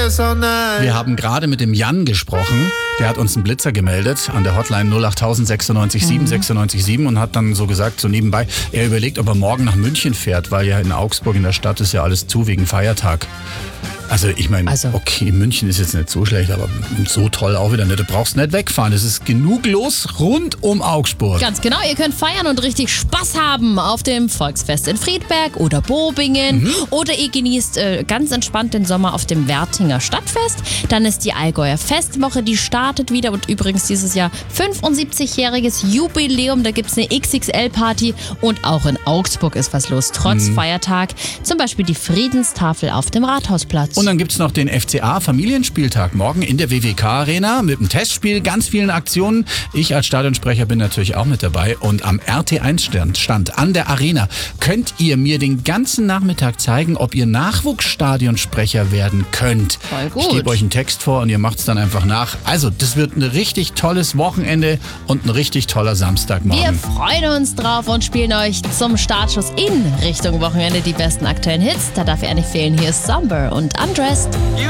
Wir haben gerade mit dem Jan gesprochen. Der hat uns einen Blitzer gemeldet an der Hotline 08000 96 7 96 7 und hat dann so gesagt, so nebenbei, er überlegt, ob er morgen nach München fährt, weil ja in Augsburg in der Stadt ist ja alles zu wegen Feiertag. Also ich meine, okay, München ist jetzt nicht so schlecht, aber so toll auch wieder nicht. Du brauchst nicht wegfahren. Es ist genug los rund um Augsburg. Ganz genau, ihr könnt feiern und richtig Spaß haben auf dem Volksfest in Friedberg oder Bobingen. Oder ihr genießt ganz entspannt den Sommer auf dem Wertinger Stadtfest. Dann ist die Allgäuer Festwoche, die startet wieder. Und übrigens dieses Jahr 75-jähriges Jubiläum. Da gibt es eine XXL-Party. Und auch in Augsburg ist was los, trotz Feiertag. Zum Beispiel die Friedenstafel auf dem Rathausplatz. Und dann gibt es noch den FCA-Familienspieltag morgen in der WWK-Arena mit einem Testspiel, ganz vielen Aktionen. Ich als Stadionsprecher bin natürlich auch mit dabei. Und am RT1-Stand an der Arena könnt ihr mir den ganzen Nachmittag zeigen, ob ihr Nachwuchsstadionsprecher werden könnt. Voll gut. Ich gebe euch einen Text vor und ihr macht es dann einfach nach. Also, das wird ein richtig tolles Wochenende und ein richtig toller Samstagmorgen. Wir freuen uns drauf und spielen euch zum Startschuss in Richtung Wochenende die besten aktuellen Hits. Da darf er nicht fehlen. Hier ist Somber und Undressed.